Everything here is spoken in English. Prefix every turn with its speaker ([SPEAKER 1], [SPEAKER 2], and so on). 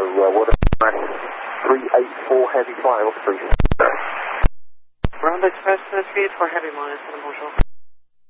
[SPEAKER 1] what is 384 heavy fly off 3.
[SPEAKER 2] Ground Express 384 heavy, minus, bonjour.